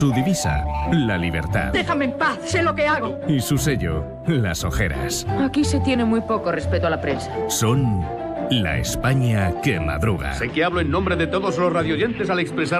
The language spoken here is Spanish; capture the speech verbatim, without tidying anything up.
Su divisa, la libertad. Déjame en paz, sé lo que hago. Y su sello, las ojeras. Aquí se tiene muy poco respeto a la prensa. Son la España que madruga. Sé que hablo en nombre de todos los radioyentes al expresar